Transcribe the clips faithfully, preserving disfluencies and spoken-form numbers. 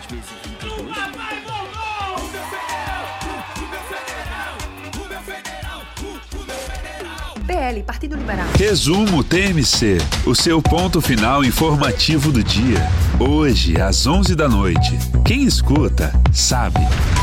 vezes vinte e dois. P L, Partido Liberal. Resumo T M C, o seu ponto final informativo do dia. Hoje, às onze da noite. Quem escuta, sabe.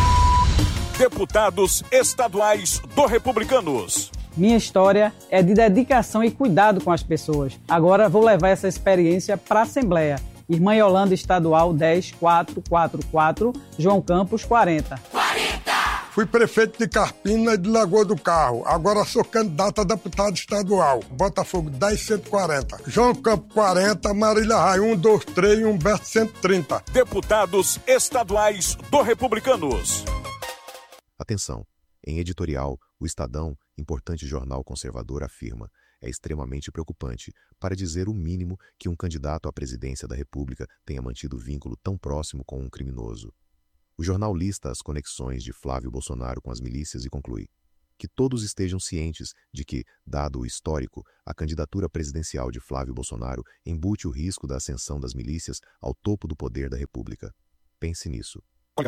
Deputados estaduais do Republicanos. Minha história é de dedicação e cuidado com as pessoas. Agora vou levar essa experiência para a Assembleia. Irmã Yolanda Estadual dez quatro quatro quatro, João Campos quarenta. quarenta! Fui prefeito de Carpina e de Lagoa do Carro. Agora sou candidato a deputado estadual. Botafogo dez cento e quarenta. João Campos quarenta, Marília Raia um, dois, três e Humberto cento e trinta. Deputados estaduais do Republicanos. Atenção! Em editorial, o Estadão, importante jornal conservador, afirma: é extremamente preocupante, para dizer o mínimo, que um candidato à presidência da República tenha mantido vínculo tão próximo com um criminoso. O jornal lista as conexões de Flávio Bolsonaro com as milícias e conclui: que todos estejam cientes de que, dado o histórico, a candidatura presidencial de Flávio Bolsonaro embute o risco da ascensão das milícias ao topo do poder da República. Pense nisso.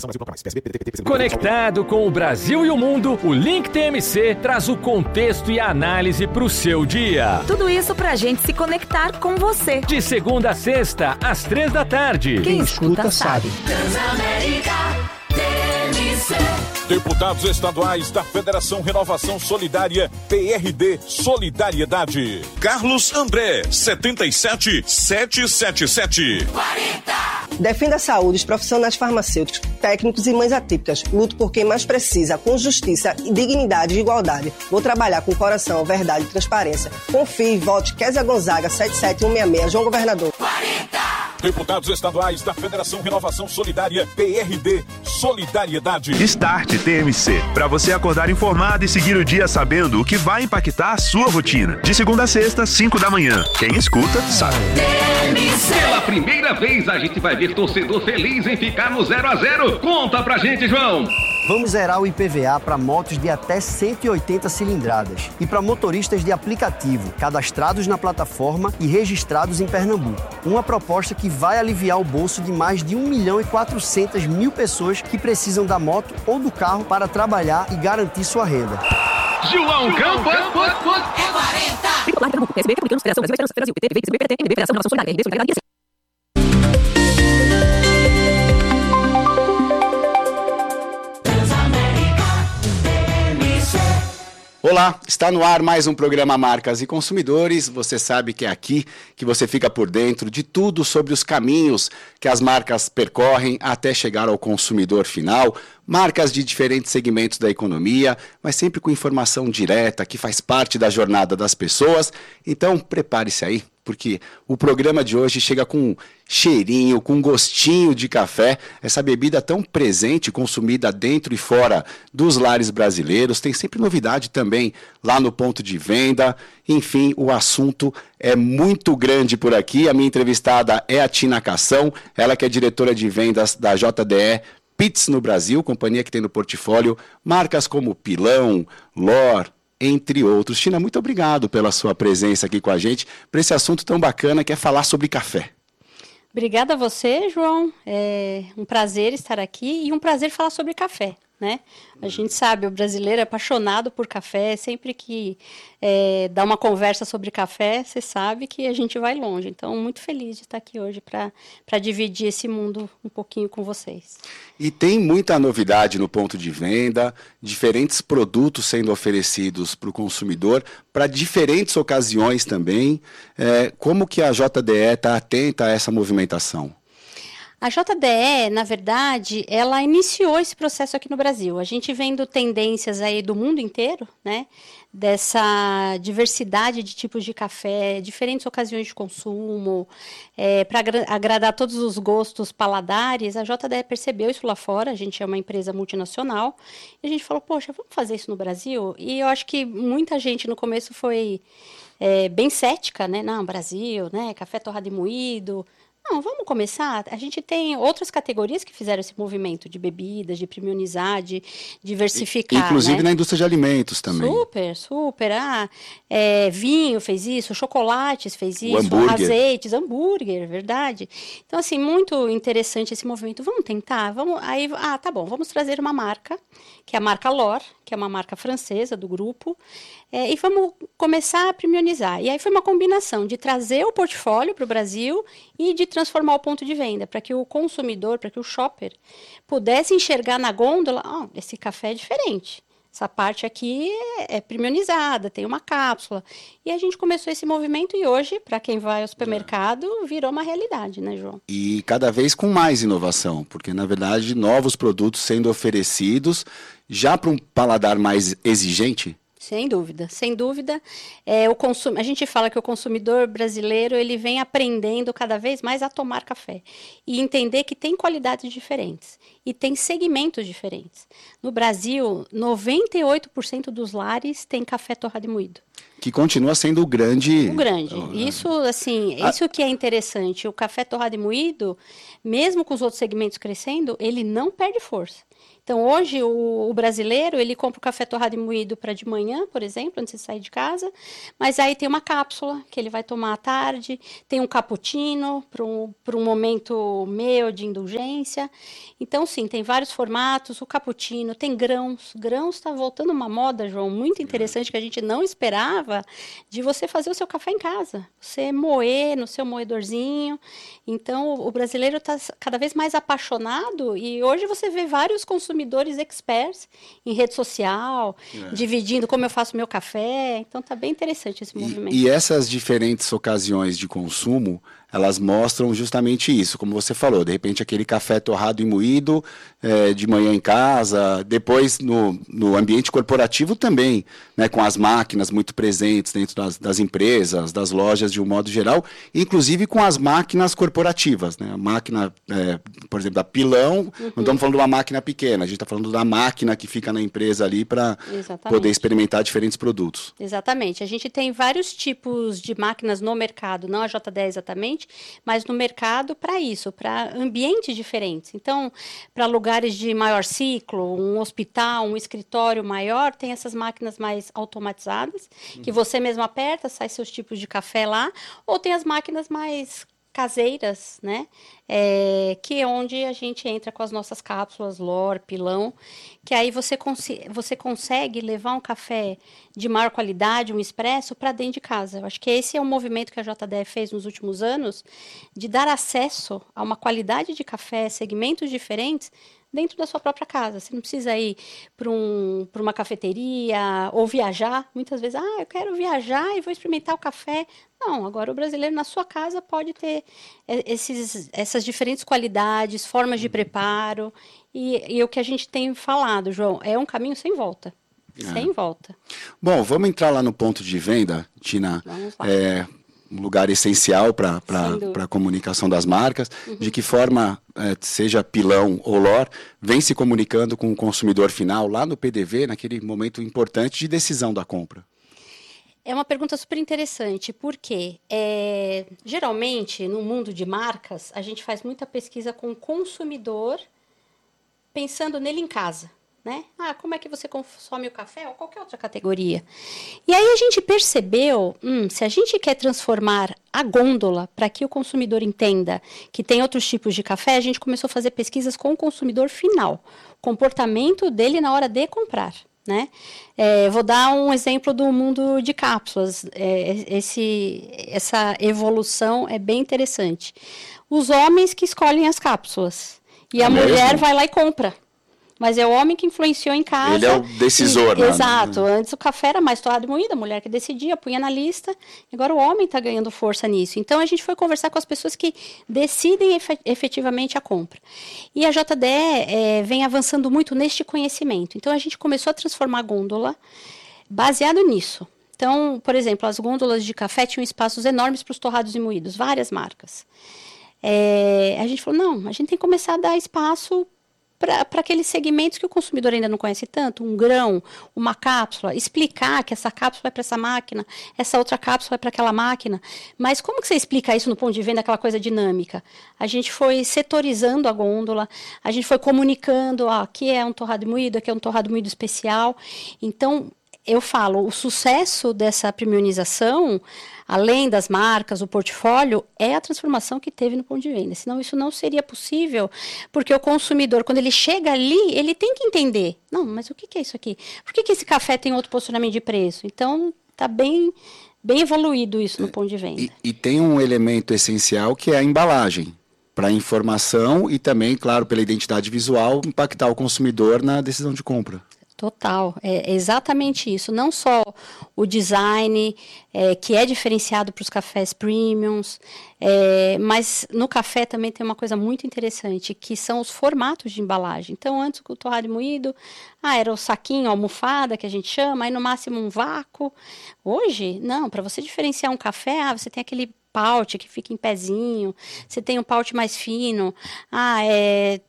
Conectado com o Brasil e o mundo, o Link T M C traz o contexto e a análise para o seu dia. Tudo isso pra gente se conectar com você. De segunda a sexta, às três da tarde. Quem, Quem escuta, escuta sabe. Transamérica T M C. Deputados estaduais da Federação Renovação Solidária, P R D Solidariedade. Carlos André, setenta e sete, setecentos e setenta e sete. quarenta. Defenda a saúde, os profissionais farmacêuticos, técnicos e mães atípicas. Luto por quem mais precisa, com justiça, dignidade e igualdade. Vou trabalhar com coração, verdade e transparência. Confie, vote Kézia Gonzaga, sete sete um seis seis, João Governador. quarenta. Deputados estaduais da Federação Renovação Solidária, P R D Solidariedade. Start T M C, para você acordar informado e seguir o dia sabendo o que vai impactar a sua rotina. De segunda a sexta, cinco da manhã. Quem escuta, sabe. Pela primeira vez a gente vai ver torcedor feliz em ficar no zero a zero. Conta pra gente, João. Vamos zerar o I P V A para motos de até cento e oitenta cilindradas e para motoristas de aplicativo, cadastrados na plataforma e registrados em Pernambuco. Uma proposta que vai aliviar o bolso de mais de um milhão e quatrocentas mil pessoas que precisam da moto ou do carro para trabalhar e garantir sua renda. João Campos! É quarenta! P S B, Republicanos, Federação Brasil, Esperança Brasil, P T, P S B, P T, M D B, Federação Renovação Solidária, R D, Solidariedade e Olá, está no ar mais um programa Marcas e Consumidores. Você sabe que é aqui que você fica por dentro de tudo sobre os caminhos que as marcas percorrem até chegar ao consumidor final. Marcas de diferentes segmentos da economia, mas sempre com informação direta que faz parte da jornada das pessoas. Então, prepare-se aí, porque o programa de hoje chega com um cheirinho, com um gostinho de café. Essa bebida tão presente, consumida dentro e fora dos lares brasileiros. Tem sempre novidade também lá no ponto de venda. Enfim, o assunto é muito grande por aqui. A minha entrevistada é a Tina Cação, ela que é diretora de vendas da J D E Peet's no Brasil, companhia que tem no portfólio marcas como Pilão, Lor, entre outros. Tina, muito obrigado pela sua presença aqui com a gente, para esse assunto tão bacana que é falar sobre café. Obrigada a você, João. É um prazer estar aqui e um prazer falar sobre café, né? A gente sabe, o brasileiro é apaixonado por café. Sempre que é, dá uma conversa sobre café, você sabe que a gente vai longe. Então, muito feliz de estar aqui hoje para para dividir esse mundo um pouquinho com vocês. E tem muita novidade no ponto de venda, diferentes produtos sendo oferecidos para o consumidor, para diferentes ocasiões também. É, como que a J D E está atenta a essa movimentação? A J D E, na verdade, ela iniciou esse processo aqui no Brasil. A gente vendo tendências aí do mundo inteiro, né, dessa diversidade de tipos de café, diferentes ocasiões de consumo, é, para agradar todos os gostos paladares. A J D E percebeu isso lá fora. A gente é uma empresa multinacional e a gente falou, poxa, vamos fazer isso no Brasil? E eu acho que muita gente no começo foi é, bem cética, né? Não, Brasil, né? Café torrado e moído. Não, vamos começar. A gente tem outras categorias que fizeram esse movimento de bebidas, de premiumizar, de diversificar. Inclusive, né? Na indústria de alimentos também. Super, super. Ah, é, vinho fez isso, chocolates fez isso, hambúrguer. azeites, hambúrguer, verdade. Então, assim, muito interessante esse movimento. Vamos tentar? Vamos, aí, ah, tá bom, vamos trazer uma marca, que é a marca L'Or, que é uma marca francesa do grupo, é, e vamos começar a premiumizar. E aí foi uma combinação de trazer o portfólio para o Brasil e de transformar o ponto de venda, para que o consumidor, para que o shopper pudesse enxergar na gôndola, oh, esse café é diferente. Essa parte aqui é, é premiumizada, tem uma cápsula. E a gente começou esse movimento e hoje, para quem vai ao supermercado, virou uma realidade, né, João? E cada vez com mais inovação, porque, na verdade, novos produtos sendo oferecidos já para um paladar mais exigente. Sem dúvida, sem dúvida. É, o consum... A gente fala que o consumidor brasileiro ele vem aprendendo cada vez mais a tomar café e entender que tem qualidades diferentes e tem segmentos diferentes. No Brasil, noventa e oito por cento dos lares tem café torrado e moído. Que continua sendo o grande... O grande. Isso, assim, isso que é interessante. O café torrado e moído, mesmo com os outros segmentos crescendo, ele não perde força. Então, hoje, o, o brasileiro, ele compra o café torrado e moído para de manhã, por exemplo, antes de sair de casa, mas aí tem uma cápsula que ele vai tomar à tarde, tem um cappuccino para um, para um momento meu de indulgência. Então, sim, tem vários formatos, o cappuccino, tem grãos. Grãos está voltando uma moda, João, muito interessante, que a gente não esperava, de você fazer o seu café em casa, você moer no seu moedorzinho. Então, o brasileiro está cada vez mais apaixonado e hoje você vê vários consumidores experts em rede social, é. dividindo como eu faço meu café. Então, está bem interessante esse movimento. E, e essas diferentes ocasiões de consumo, elas mostram justamente isso, como você falou, de repente aquele café torrado e moído é, de manhã em casa, depois no, no ambiente corporativo também, né, com as máquinas muito presentes dentro das, das empresas, das lojas de um modo geral, inclusive com as máquinas corporativas, né, a máquina, é, por exemplo, da Pilão, uhum. não estamos falando de uma máquina pequena, a gente está falando da máquina que fica na empresa ali para poder experimentar diferentes produtos. Exatamente, a gente tem vários tipos de máquinas no mercado, não a J dez exatamente, mas no mercado para isso, para ambientes diferentes. Então, para lugares de maior ciclo, um hospital, um escritório maior, tem essas máquinas mais automatizadas, uhum. que você mesmo aperta, sai seus tipos de café lá, ou tem as máquinas mais caseiras, né? É, que é onde a gente entra com as nossas cápsulas, L'Or, Pilão, que aí você, cons- você consegue levar um café de maior qualidade, um expresso, para dentro de casa. Eu acho que esse é um movimento que a J D E fez nos últimos anos, de dar acesso a uma qualidade de café, segmentos diferentes, dentro da sua própria casa. Você não precisa ir para um, para uma cafeteria ou viajar. Muitas vezes, ah, eu quero viajar e vou experimentar o café. Não, agora o brasileiro na sua casa pode ter esses, essas diferentes qualidades, formas de preparo. E, e o que a gente tem falado, João, é um caminho sem volta. É. Sem volta. Bom, vamos entrar lá no ponto de venda, Tina. Vamos lá. É... um lugar essencial para a comunicação das marcas, uhum. de que forma, é, seja Pilão ou L'Or, vem se comunicando com o consumidor final lá no P D V, naquele momento importante de decisão da compra? É uma pergunta super interessante, porque é, geralmente no mundo de marcas, a gente faz muita pesquisa com o consumidor pensando nele em casa. Né? Ah, como é que você consome o café ou qualquer outra categoria? E aí a gente percebeu, hum, se a gente quer transformar a gôndola para que o consumidor entenda que tem outros tipos de café, a gente começou a fazer pesquisas com o consumidor final, comportamento dele na hora de comprar. Né? É, vou dar um exemplo do mundo de cápsulas. É, esse, essa evolução é bem interessante. Os homens que escolhem as cápsulas e a é mulher mesmo? Vai lá e compra. Mas é o homem que influenciou em casa. Ele é o decisor, e, né? Exato. Antes o café era mais torrado e moído, a mulher que decidia, punha na lista. Agora o homem está ganhando força nisso. Então a gente foi conversar com as pessoas que decidem efetivamente a compra. E a J D E é, vem avançando muito neste conhecimento. Então a gente começou a transformar a gôndola baseado nisso. Então, por exemplo, as gôndolas de café tinham espaços enormes para os torrados e moídos, várias marcas. É, a gente falou, não, a gente tem que começar a dar espaço para aqueles segmentos que o consumidor ainda não conhece tanto, um grão, uma cápsula, explicar que essa cápsula é para essa máquina, essa outra cápsula é para aquela máquina. Mas como que você explica isso no ponto de venda, aquela coisa dinâmica? A gente foi setorizando a gôndola, a gente foi comunicando, ó, aqui é um torrado moído, aqui é um torrado moído especial. Então, eu falo, o sucesso dessa premiumização, além das marcas, o portfólio, é a transformação que teve no ponto de venda. Senão isso não seria possível, porque o consumidor, quando ele chega ali, ele tem que entender. Não, mas o que é isso aqui? Por que, que esse café tem outro posicionamento de preço? Então, está bem, bem evoluído isso no ponto de venda. E, e tem um elemento essencial que é a embalagem, para a informação e também, claro, pela identidade visual, impactar o consumidor na decisão de compra. Total, é exatamente isso. Não só o design, é, que é diferenciado para os cafés premiums, é, mas no café também tem uma coisa muito interessante, que são os formatos de embalagem. Então, antes o torrado moído, ah, era o saquinho, a almofada, que a gente chama, aí no máximo um vácuo. Hoje, não, para você diferenciar um café, ah, você tem aquele pout que fica em pezinho, você tem um pout mais fino, ah, é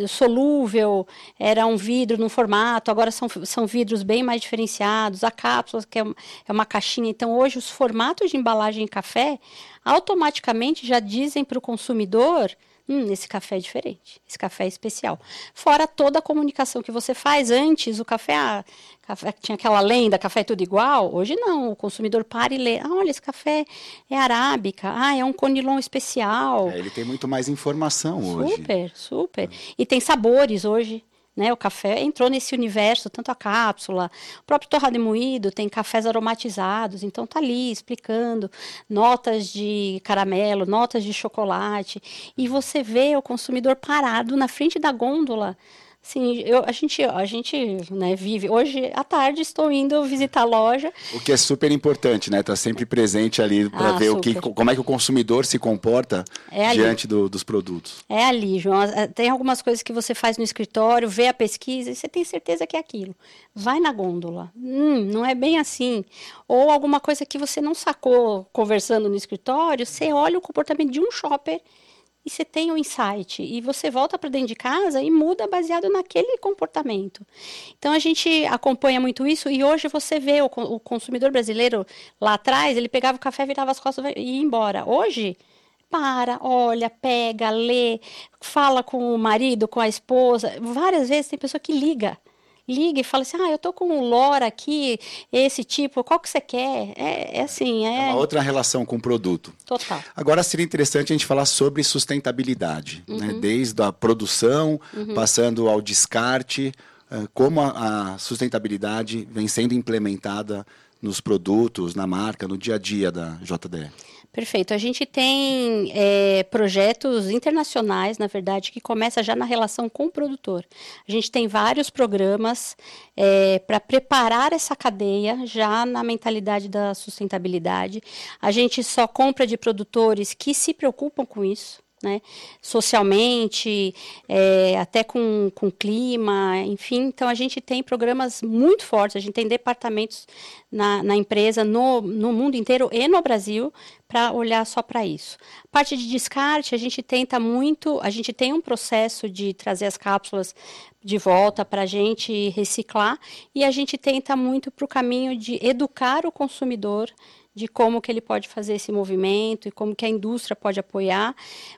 solúvel, era um vidro num formato, agora são, são vidros bem mais diferenciados, a cápsula, que é uma, é uma caixinha. Então, hoje, os formatos de embalagem em café automaticamente já dizem para o consumidor, hum, esse café é diferente, esse café é especial. Fora toda a comunicação que você faz antes, o café, ah, café tinha aquela lenda, café é tudo igual. Hoje não, o consumidor para e lê, ah, olha, esse café é arábica, ah, é um conilon especial. É, ele tem muito mais informação hoje. Super, super. E tem sabores hoje. Né, o café entrou nesse universo, tanto a cápsula, o próprio torrado moído, tem cafés aromatizados, então tá ali explicando notas de caramelo, notas de chocolate, e você vê o consumidor parado na frente da gôndola. Sim, eu, a gente, a gente né, vive. Hoje, à tarde, estou indo visitar a loja. O que é super importante, né? Tá sempre presente ali para ah, ver o que, como é que o consumidor se comporta é diante do, dos produtos. É ali, João. Tem algumas coisas que você faz no escritório, vê a pesquisa e você tem certeza que é aquilo. Vai na gôndola. Hum, não é bem assim. Ou alguma coisa que você não sacou conversando no escritório, você olha o comportamento de um shopper e você tem um insight, e você volta para dentro de casa e muda baseado naquele comportamento. Então, a gente acompanha muito isso, e hoje você vê o, o consumidor brasileiro lá atrás, ele pegava o café, virava as costas e ia embora. Hoje, para, olha, pega, lê, fala com o marido, com a esposa. Várias vezes tem pessoa que liga. Liga e fala assim, ah, eu tô com um lora aqui, esse tipo, qual que você quer? É, é assim, é... é uma outra relação com o produto. Total. Agora, seria interessante a gente falar sobre sustentabilidade, uhum. né? Desde a produção, uhum. passando ao descarte, como a, a sustentabilidade vem sendo implementada nos produtos, na marca, no dia a dia da J D E. Perfeito. A gente tem é, projetos internacionais, na verdade, que começa já na relação com o produtor. A gente tem vários programas é, para preparar essa cadeia já na mentalidade da sustentabilidade. A gente só compra de produtores que se preocupam com isso. Né? Socialmente, é, até com, com clima, enfim. Então, a gente tem programas muito fortes, a gente tem departamentos na, na empresa, no, no mundo inteiro e no Brasil, para olhar só para isso. Parte de descarte, a gente tenta muito, a gente tem um processo de trazer as cápsulas de volta para a gente reciclar, e a gente tenta muito para o caminho de educar o consumidor de como que ele pode fazer esse movimento e como que a indústria pode apoiar,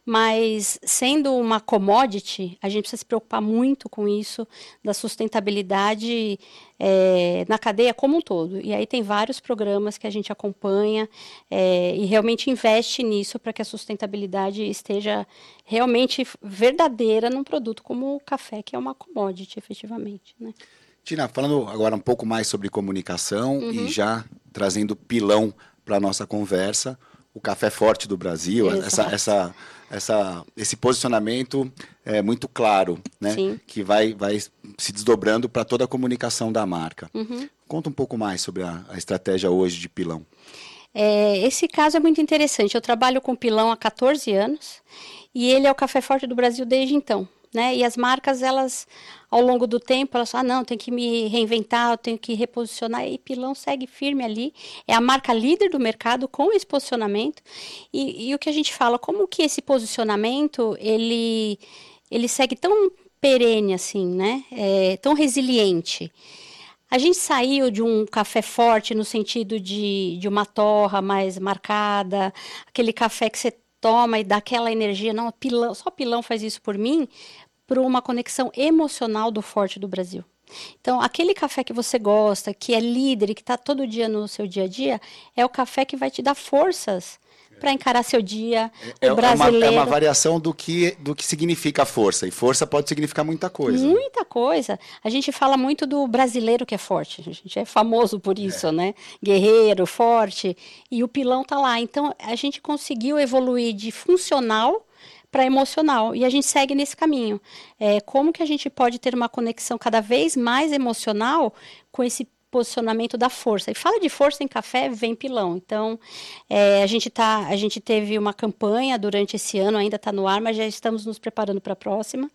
mas sendo uma commodity, a gente precisa se preocupar muito com isso, da sustentabilidade é, na cadeia como um todo. E aí tem vários programas que a gente acompanha é, e realmente investe nisso para que a sustentabilidade esteja realmente verdadeira num produto como o café, que é uma commodity, efetivamente, né? Tina, falando agora um pouco mais sobre comunicação uhum. e já trazendo pilão para a nossa conversa, o café forte do Brasil, essa, essa, essa, esse posicionamento é muito claro, né? Sim. Que vai, vai se desdobrando para toda a comunicação da marca. Uhum. Conta um pouco mais sobre a, a estratégia hoje de pilão. É, esse caso é muito interessante. Eu trabalho com pilão há catorze anos e ele é o café forte do Brasil desde então. Né? E as marcas, elas, ao longo do tempo, elas falam, ah, não, tem que me reinventar, eu tenho que reposicionar, e pilão segue firme ali, é a marca líder do mercado com esse posicionamento, e, e o que a gente fala, como que esse posicionamento, ele, ele segue tão perene, assim, né? É, tão resiliente. A gente saiu de um café forte no sentido de, de uma torra mais marcada, aquele café que você toma e dá aquela energia, não, pilão, só pilão faz isso por mim, para uma conexão emocional do forte do Brasil. Então, aquele café que você gosta, que é líder e que está todo dia no seu dia a dia, é o café que vai te dar forças para encarar seu dia. É, o brasileiro... é, uma, é uma variação do que, do que significa força. E força pode significar muita coisa. Muita coisa. A gente fala muito do brasileiro que é forte. A gente é famoso por isso, é. né? Guerreiro, forte. E o pilão está lá. Então, a gente conseguiu evoluir de funcional para emocional, e a gente segue nesse caminho. É, como que a gente pode ter uma conexão cada vez mais emocional com esse posicionamento da força? E fala de força em café, vem pilão. Então, é, a, gente tá, a gente teve uma campanha durante esse ano, ainda está no ar, mas já estamos nos preparando para a próxima,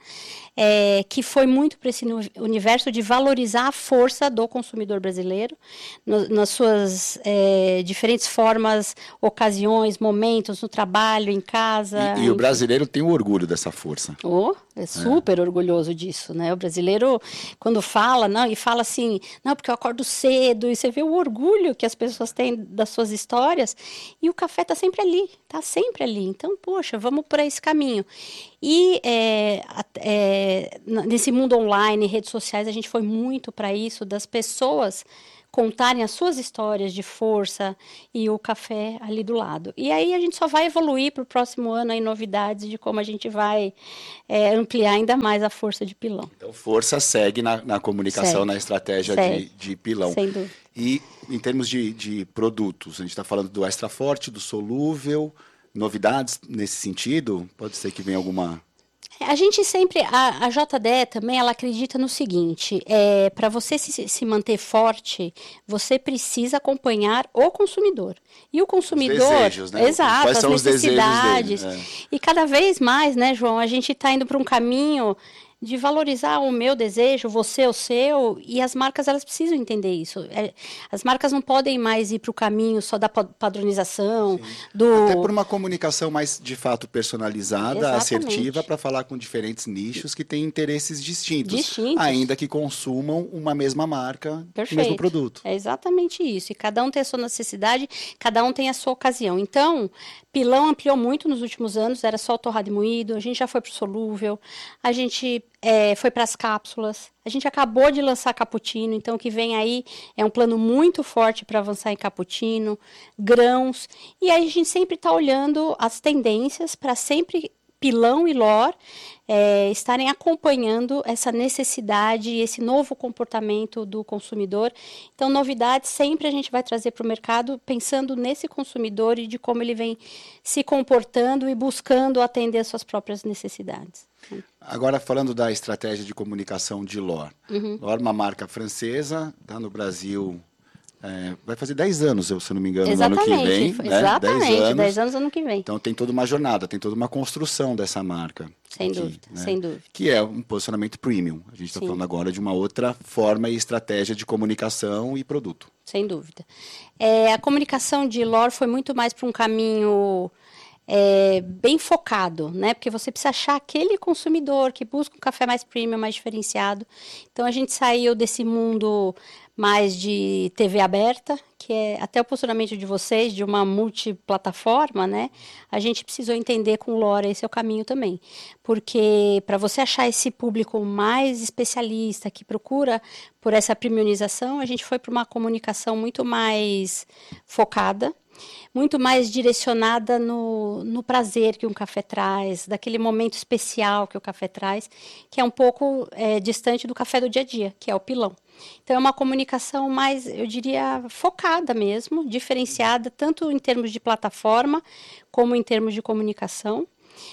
é, que foi muito para esse universo de valorizar a força do consumidor brasileiro, no, nas suas é, diferentes formas, ocasiões, momentos, no trabalho, em casa. E, e o brasileiro tem o orgulho dessa força. Oh, é super é. orgulhoso disso, né? O brasileiro, quando fala, não, e fala assim, não, porque eu acordo cedo, e você vê o orgulho que as pessoas têm das suas histórias, e o café está sempre ali, está sempre ali. Então, poxa, vamos por esse caminho. E é, é, nesse mundo online, redes sociais, a gente foi muito para isso, das pessoas contarem as suas histórias de força e o café ali do lado. E aí a gente só vai evoluir para o próximo ano aí novidades de como a gente vai é, ampliar ainda mais a força de pilão. Então, força segue na, na comunicação, segue. na estratégia de, de pilão. Sem dúvida. E em termos de, de produtos, a gente está falando do extra forte, do solúvel, novidades nesse sentido? Pode ser que venha alguma... A gente sempre, a, a J D E também, ela acredita no seguinte, é, para você se, se manter forte, você precisa acompanhar o consumidor. E o consumidor... Os desejos, né? Exato, Quais as são necessidades. Os desejos dele? É. E cada vez mais, né, João, a gente está indo para um caminho de valorizar o meu desejo, você o seu, e as marcas elas precisam entender isso. É, as marcas não podem mais ir para o caminho só da padronização. Do... Até por uma comunicação mais, de fato, personalizada, Exatamente. assertiva, para falar com diferentes nichos que têm interesses distintos, distintos, ainda que consumam uma mesma marca, Perfeito. o mesmo produto. É exatamente isso. E cada um tem a sua necessidade, cada um tem a sua ocasião. Então, pilão ampliou muito nos últimos anos, era só o torrado e moído, a gente já foi para o solúvel, a gente... É, foi para as cápsulas. A gente acabou de lançar cappuccino, então o que vem aí é um plano muito forte para avançar em cappuccino, grãos. E aí a gente sempre está olhando as tendências para sempre pilão e lor é, estarem acompanhando essa necessidade e esse novo comportamento do consumidor. Então, novidades sempre a gente vai trazer para o mercado pensando nesse consumidor e de como ele vem se comportando e buscando atender as suas próprias necessidades. Agora, falando da estratégia de comunicação de Lor. Uhum. Lor é uma marca francesa, está no Brasil... É, vai fazer dez anos, se eu não me engano, Exatamente, no ano que vem. Né? Exatamente, dez anos ano que vem. Então tem toda uma jornada, tem toda uma construção dessa marca. Sem aqui, dúvida, né? sem dúvida. Que é um posicionamento premium. A gente está falando agora de uma outra forma e estratégia de comunicação e produto. Sem dúvida. É, a comunicação de Lor foi muito mais para um caminho... É, bem focado, né? Porque você precisa achar aquele consumidor que busca um café mais premium, mais diferenciado. Então, a gente saiu desse mundo mais de T V aberta, que é até o posicionamento de vocês, de uma multiplataforma, né? A gente precisou entender com o Lor esse é o caminho também. Porque para você achar esse público mais especialista, que procura por essa premiumização, a gente foi para uma comunicação muito mais focada, muito mais direcionada no, no prazer que um café traz, daquele momento especial que o café traz, que é um pouco é, distante do café do dia a dia, que é o pilão. Então, é uma comunicação mais, eu diria, focada mesmo, diferenciada, tanto em termos de plataforma, como em termos de comunicação.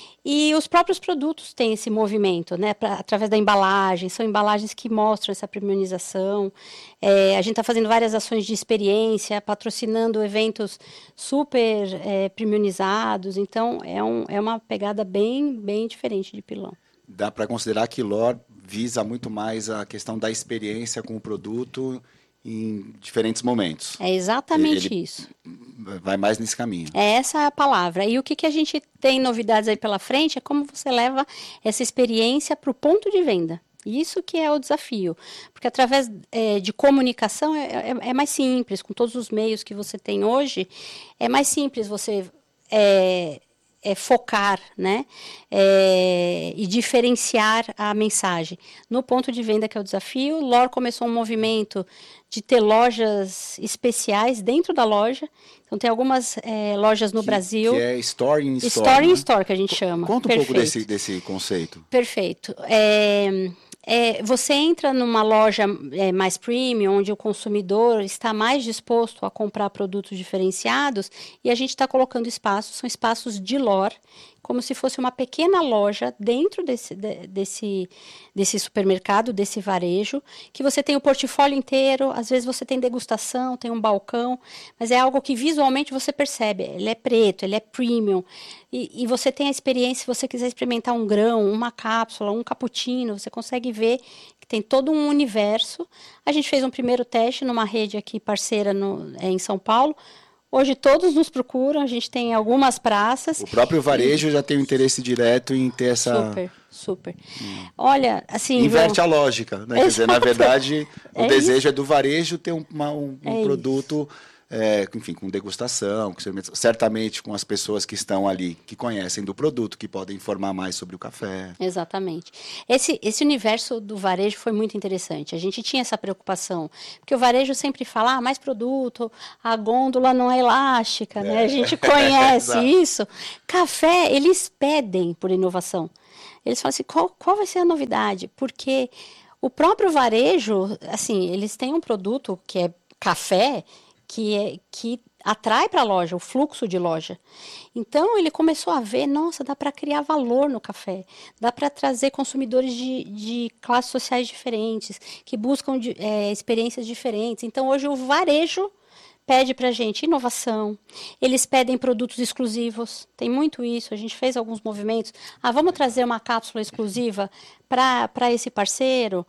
E os próprios produtos têm esse movimento, né, pra, através da embalagem, são embalagens que mostram essa premiumização. É, a gente está fazendo várias ações de experiência, patrocinando eventos super é, premiumizados, então é, um, é uma pegada bem, bem diferente de pilão. Dá para considerar que Lor visa muito mais a questão da experiência com o produto em diferentes momentos. É exatamente ele, isso. Vai mais nesse caminho. É essa a palavra. E o que, que a gente tem novidades aí pela frente é como você leva essa experiência para o ponto de venda. Isso que é o desafio, porque através é, de comunicação é, é, é mais simples, com todos os meios que você tem hoje, é mais simples você é, é, focar, né, é, e diferenciar a mensagem. No ponto de venda que é o desafio, o L O R começou um movimento de ter lojas especiais dentro da loja. Então, tem algumas é, lojas no que, Brasil. Que é Store in Store. Store in né? Store, que a gente chama. Conta um Perfeito. pouco desse, desse conceito. Perfeito. É, é, você entra numa loja é, mais premium, onde o consumidor está mais disposto a comprar produtos diferenciados, e a gente está colocando espaços, são espaços de L O R, como se fosse uma pequena loja dentro desse, de, desse, desse supermercado, desse varejo, que você tem o portfólio inteiro, às vezes você tem degustação, tem um balcão, mas é algo que visualmente você percebe, ele é preto, ele é premium, e, e você tem a experiência, se você quiser experimentar um grão, uma cápsula, um cappuccino, você consegue ver que tem todo um universo. A gente fez um primeiro teste numa rede aqui parceira no, é, em São Paulo. Hoje todos nos procuram, a gente tem algumas praças. O próprio varejo e... já tem um interesse direto em ter essa... Super, super. Hum. Olha, assim... Inverte viu? a lógica, né? Quer dizer, na verdade, o é desejo isso. é do varejo ter uma, um, um é produto, é, enfim, com degustação, com, certamente com as pessoas que estão ali, que conhecem do produto, que podem informar mais sobre o café. Exatamente. Esse, esse universo do varejo foi muito interessante. A gente tinha essa preocupação, porque o varejo sempre fala, ah, mais produto, a gôndola não é elástica, é. né? A gente conhece isso. Café, eles pedem por inovação. Eles falam assim, qual, qual vai ser a novidade? Porque o próprio varejo, assim, eles têm um produto que é café, que, é, que atrai para a loja, o fluxo de loja. Então, ele começou a ver, nossa, dá para criar valor no café, dá para trazer consumidores de, de classes sociais diferentes, que buscam de, é, experiências diferentes. Então, hoje o varejo pede para a gente inovação, eles pedem produtos exclusivos, tem muito isso, a gente fez alguns movimentos, ah, vamos trazer uma cápsula exclusiva para esse parceiro,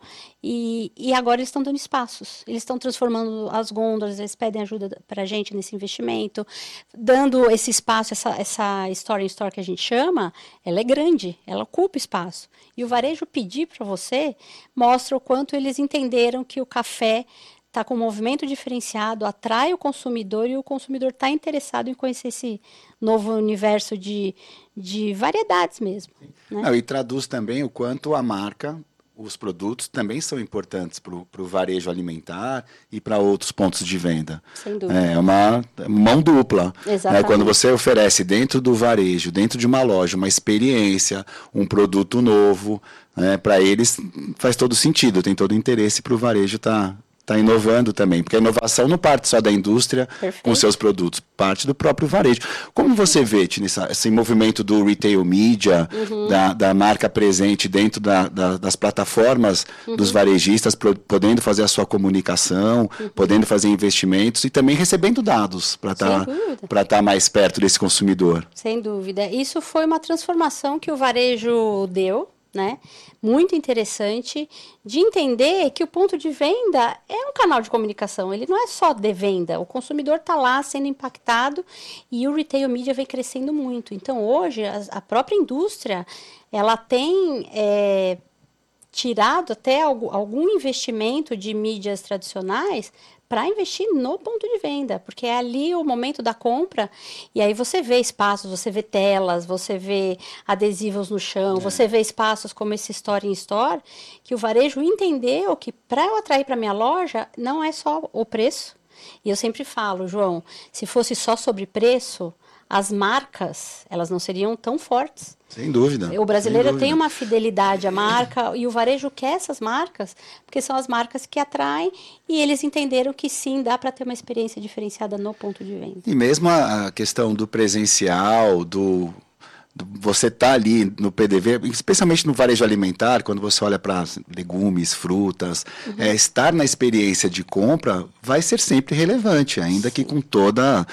e, e agora eles estão dando espaços, eles estão transformando as gôndolas, eles pedem ajuda para a gente nesse investimento, dando esse espaço, essa, essa Store in Store que a gente chama, ela é grande, ela ocupa espaço, e o varejo pedir para você mostra o quanto eles entenderam que o café está com um movimento diferenciado, atrai o consumidor e o consumidor está interessado em conhecer esse novo universo de, de variedades mesmo. Né? Não, e traduz também o quanto a marca, os produtos também são importantes para o varejo alimentar e para outros pontos de venda. Sem dúvida. É uma mão dupla. Exatamente. Né? Quando você oferece dentro do varejo, dentro de uma loja, uma experiência, um produto novo, né, para eles faz todo sentido, tem todo o interesse para o varejo estar... Tá, Está inovando também, porque a inovação não parte só da indústria Perfeito. Com seus produtos, parte do próprio varejo. Como você vê, Tina, esse movimento do retail media, uhum. da, da marca presente dentro da, da, das plataformas uhum. dos varejistas, pro, podendo fazer a sua comunicação, uhum. podendo fazer investimentos e também recebendo dados para estar tá, tá mais perto desse consumidor? Sem dúvida. Isso foi uma transformação que o varejo deu, né? Muito interessante de entender que o ponto de venda é um canal de comunicação, ele não é só de venda, o consumidor está lá sendo impactado e o retail media vem crescendo muito. Então hoje a, a própria indústria ela tem é, tirado até algum, algum investimento de mídias tradicionais para investir no ponto de venda, porque é ali o momento da compra, e aí você vê espaços, você vê telas, você vê adesivos no chão, é. você vê espaços como esse Store in Store, que o varejo entendeu que para eu atrair para minha loja, não é só o preço, e eu sempre falo, João, se fosse só sobre preço, as marcas, elas não seriam tão fortes. Sem dúvida. O brasileiro dúvida. tem uma fidelidade à marca e o varejo quer essas marcas, porque são as marcas que atraem e eles entenderam que sim, dá para ter uma experiência diferenciada no ponto de venda. E mesmo a questão do presencial, do... Você está ali no P D V, especialmente no varejo alimentar, quando você olha para legumes, frutas, uhum. é, estar na experiência de compra vai ser sempre relevante, ainda Sim. que com todas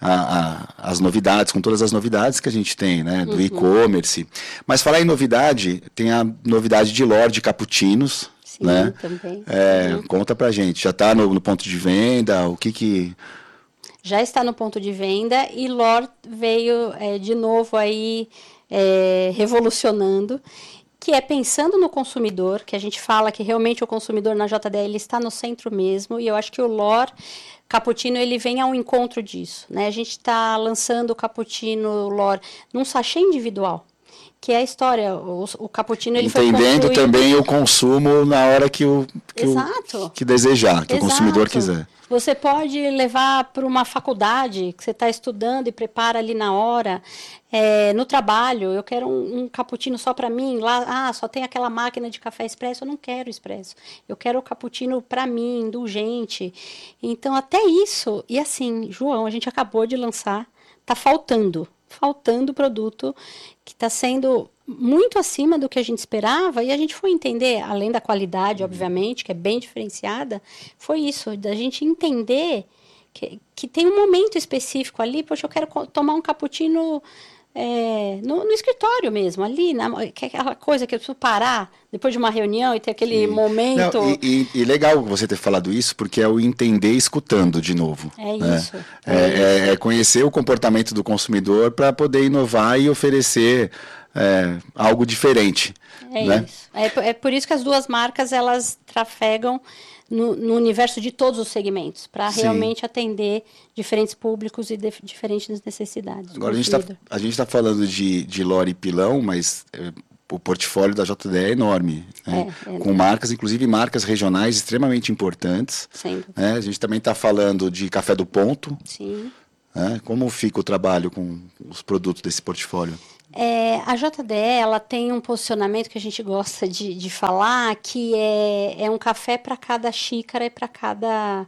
as novidades, com todas as novidades que a gente tem, né, do uhum. e-commerce. Mas falar em novidade, tem a novidade de L O R de cappuccinos, Sim, né? Também. É, uhum. Conta pra gente, já está no, no ponto de venda, o que que... Já está no ponto de venda e L O R veio é, de novo aí é, revolucionando, que é pensando no consumidor, que a gente fala que realmente o consumidor na J D E ele está no centro mesmo, e eu acho que o L O R Cappuccino ele vem ao encontro disso, né? A gente está lançando o Cappuccino L O R num sachê individual, que é a história, o, o cappuccino ele Entendendo foi construído... também o consumo na hora que o que, Exato. o, que desejar, que Exato. o consumidor quiser. Você pode levar para uma faculdade que você está estudando e prepara ali na hora, é, no trabalho, eu quero um, um cappuccino só para mim, lá, ah, só tem aquela máquina de café expresso, eu não quero expresso, eu quero o cappuccino para mim, indulgente. Então, até isso, e assim, João, a gente acabou de lançar, está faltando, faltando produto que está sendo muito acima do que a gente esperava, e a gente foi entender, além da qualidade, obviamente, que é bem diferenciada, foi isso, da gente entender que, que tem um momento específico ali, poxa, eu quero tomar um cappuccino é, no, no escritório mesmo, ali, na, que é aquela coisa que eu preciso parar depois de uma reunião e ter aquele Sim. momento... Não, e, e, e legal você ter falado isso, porque é o entender escutando de novo. É né? isso. É, é, isso. é conhecer o comportamento do consumidor para poder inovar e oferecer é, algo diferente. É né? isso. É, é por isso que as duas marcas, elas trafegam no, no universo de todos os segmentos, para realmente atender diferentes públicos e de, diferentes necessidades. Agora, a gente está tá falando de, de L O R e Pilão, mas é, o portfólio da J D E é enorme, né? é, é, com marcas, inclusive marcas regionais extremamente importantes. Né? A gente também está falando de Café do Ponto. Sim. Né? Como fica o trabalho com os produtos desse portfólio? É, a J D E ela tem um posicionamento que a gente gosta de, de falar, que é, é um café para cada xícara e para cada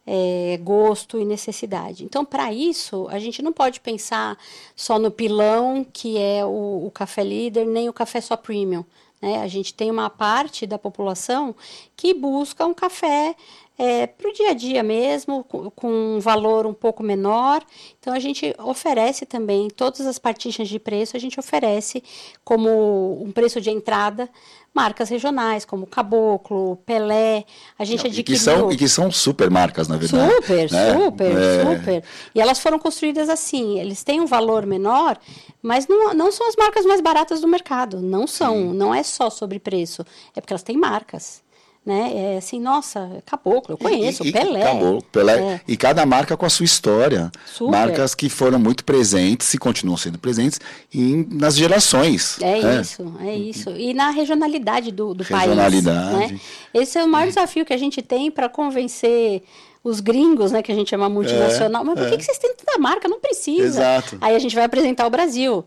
é, gosto e necessidade. Então, para isso, a gente não pode pensar só no Pilão, que é o, o café líder, nem o café só premium. Né? A gente tem uma parte da população que busca um café É, para o dia a dia mesmo, com, com um valor um pouco menor. Então, a gente oferece também, todas as partilhas de preço, a gente oferece como um preço de entrada, marcas regionais, como Caboclo, Pelé, a gente Não, adquiriu... E que, são, e que são super marcas, na verdade. Super, né? super, é... super. E elas foram construídas assim, eles têm um valor menor, mas não, não são as marcas mais baratas do mercado, não são, Sim. não é só sobre preço, é porque elas têm marcas. Né? É assim, nossa, Caboclo, eu conheço, e, Pelé. Caboclo, Pelé. É. E cada marca com a sua história. Super. Marcas que foram muito presentes e continuam sendo presentes em, nas gerações. É, é isso, é isso. E na regionalidade do, do regionalidade. país. Né? Esse é o maior desafio que a gente tem para convencer os gringos, né, que a gente chama multinacional. É, Mas por é. que, que vocês têm tanta marca? Não precisa. Exato. Aí a gente vai apresentar o Brasil.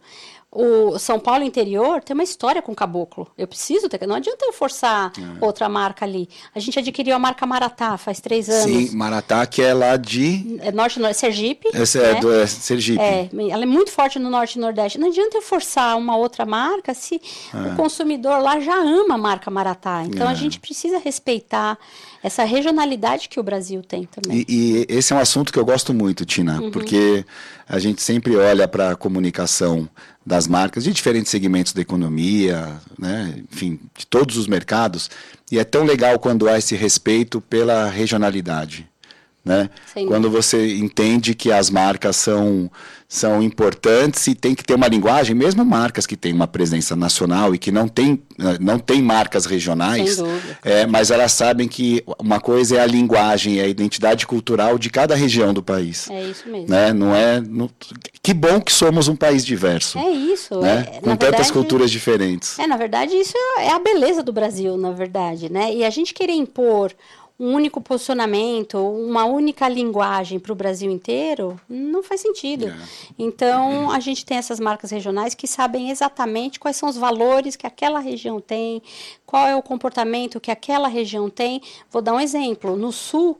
O São Paulo interior tem uma história com Caboclo. Eu preciso ter, não adianta eu forçar é. outra marca ali. A gente adquiriu a marca Maratá faz três anos. Sim, Maratá, que é lá de... É norte, norte Sergipe. Esse né? é do é Sergipe. É, ela é muito forte no norte e nordeste. Não adianta eu forçar uma outra marca se é. o consumidor lá já ama a marca Maratá. Então, é. a gente precisa respeitar essa regionalidade que o Brasil tem também. E, e esse é um assunto que eu gosto muito, Tina, uhum. porque a gente sempre olha para a comunicação das marcas de diferentes segmentos da economia, né? Enfim, de todos os mercados, e é tão legal quando há esse respeito pela regionalidade. Né? Quando você entende que as marcas são, são importantes e tem que ter uma linguagem, mesmo marcas que têm uma presença nacional e que não tem, não tem marcas regionais, é, mas elas sabem que uma coisa é a linguagem, é a identidade cultural de cada região do país. É isso mesmo. Né? Não é, não, que bom que somos um país diverso. É isso. Né? É, Com tantas verdade, culturas diferentes. É, na verdade, isso é a beleza do Brasil, na verdade. Né? E a gente querer impor um único posicionamento, uma única linguagem para o Brasil inteiro, não faz sentido. É. Então, a gente tem essas marcas regionais que sabem exatamente quais são os valores que aquela região tem, qual é o comportamento que aquela região tem. Vou dar um exemplo. No Sul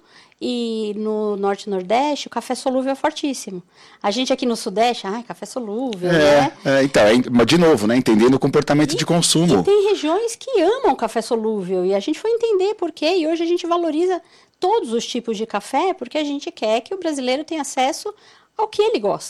e no Norte e Nordeste, o café solúvel é fortíssimo. A gente aqui no Sudeste, ai, café solúvel, é, né? É, então, é, de novo, né, entendendo o comportamento e, de consumo. E tem regiões que amam café solúvel, e a gente foi entender por quê, e hoje a gente valoriza todos os tipos de café, porque a gente quer que o brasileiro tenha acesso ao que ele gosta.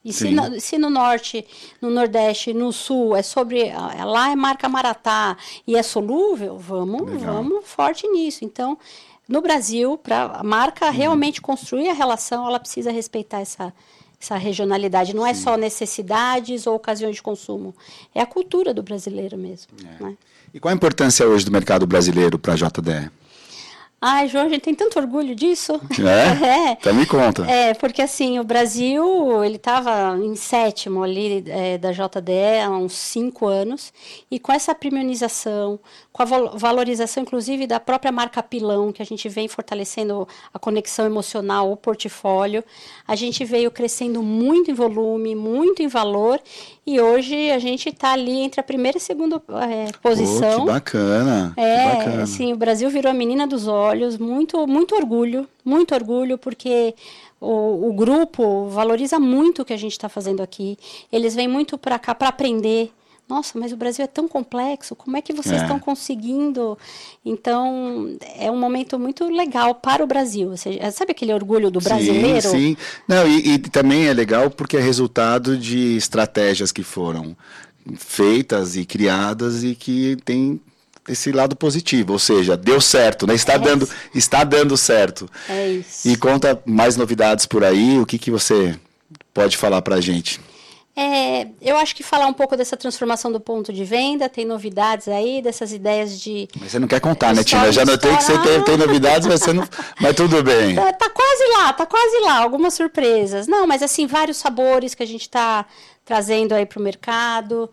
E se no, se no norte, no nordeste, no sul, é sobre, lá é marca Maratá e é solúvel, vamos, vamos forte nisso. Então, no Brasil, para a marca uhum. realmente construir a relação, ela precisa respeitar essa, essa regionalidade. Não Sim. é só necessidades ou ocasiões de consumo, é a cultura do brasileiro mesmo. É. Né? E qual a importância hoje do mercado brasileiro para a J D E? Ai, João, a gente tem tanto orgulho disso. É? é. Então me conta. É, porque assim, o Brasil, ele estava em sétimo ali é, da J D E há uns cinco anos, e com essa premiumização, com a valorização, inclusive, da própria marca Pilão, que a gente vem fortalecendo a conexão emocional, o portfólio, a gente veio crescendo muito em volume, muito em valor, e hoje a gente está ali entre a primeira e a segunda é, posição. Pô, que bacana. É, que bacana. Assim, o Brasil virou a menina dos olhos, muito, muito orgulho, muito orgulho, porque o, o grupo valoriza muito o que a gente está fazendo aqui. Eles vêm muito para cá para aprender. Nossa, mas o Brasil é tão complexo, como é que vocês é. estão conseguindo? Então, é um momento muito legal para o Brasil. Ou seja, sabe aquele orgulho do brasileiro? Sim, sim. Não, e, e também é legal porque é resultado de estratégias que foram feitas e criadas e que tem esse lado positivo, ou seja, deu certo, né? Está, é dando, está dando certo. É isso. E conta mais novidades por aí, o que, que você pode falar para a gente? É, eu acho que falar um pouco dessa transformação do ponto de venda, tem novidades aí, dessas ideias de... Mas você não quer contar, né, Tina? Eu já notei que você tem, tem novidades, mas você não... Mas tudo bem. Tá, tá quase lá, tá quase lá, algumas surpresas. Não, mas assim, vários sabores que a gente está trazendo aí para o mercado,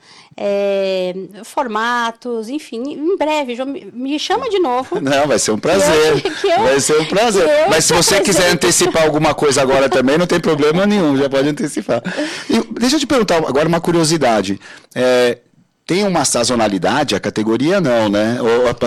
é, formatos, enfim, em breve, João, me chama de novo. Não, vai ser um prazer, que eu, que eu, vai ser um prazer. Mas se você quiser antecipar alguma coisa agora também, não tem problema nenhum, já pode antecipar. E deixa eu te perguntar agora uma curiosidade, é, tem uma sazonalidade a categoria? Não, né? Ou